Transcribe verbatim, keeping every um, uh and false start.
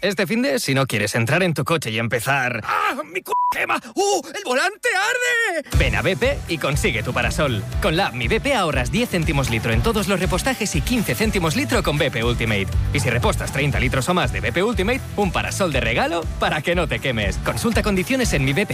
Este finde, si no quieres entrar en tu coche y empezar... ¡Ah, mi c*** quema! ¡Uh, el volante arde! Ven a B P y consigue tu parasol. Con la app Mi B P ahorras diez céntimos litro en todos los repostajes y quince céntimos litro con B P Ultimate. Y si repostas treinta litros o más de B P Ultimate, un parasol de regalo para que no te quemes. Consulta condiciones en mi b p